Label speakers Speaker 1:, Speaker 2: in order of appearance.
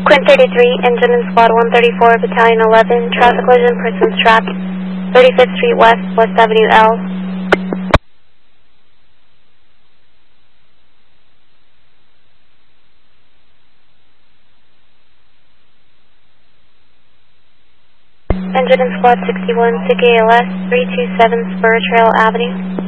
Speaker 1: Quint 33, engine in squad 134, battalion 11, traffic collision, person strapped, 35th Street West, West Avenue L. Engine in squad 61, SIG ALS, 327 Spur Trail Avenue.